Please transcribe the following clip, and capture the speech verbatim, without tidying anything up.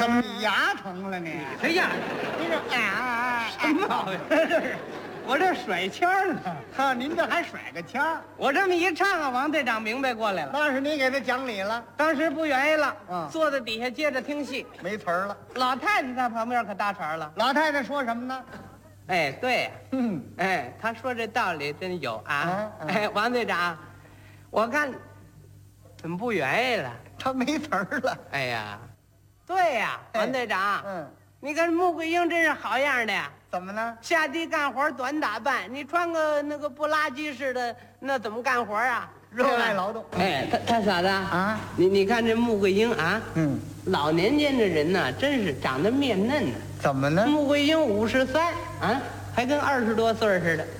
怎么你牙疼了你？ 谁呀？ 你这啊， 什么毛病？我这甩腔呢。 哈，您这还甩个腔？ 我这么一唱啊，王队长明白过来了。 那是你给他讲理了， 当时不愿意了， 嗯坐在底下接着听戏。 没词儿了。 老太太在旁边可搭茬了。 老太太说什么呢？ 哎，对呀， 嗯， 哎，他说这道理真有啊。 嗯嗯哎，王队长，我看怎么不愿意了？ 他没词儿了。 哎呀，对呀， 哎王队长， 嗯， 你看穆桂英真是好样的呀。 怎么呢？ 下地干活短打扮，你穿个那个布拉吉似的，那怎么干活啊？ 热爱劳动。 哎，他他嫂子啊， 你你看这穆桂英啊， 嗯， 老年间的人呢，真是长得面嫩呢。 怎么呢？ 穆桂英五十三啊，还跟二十多岁似的。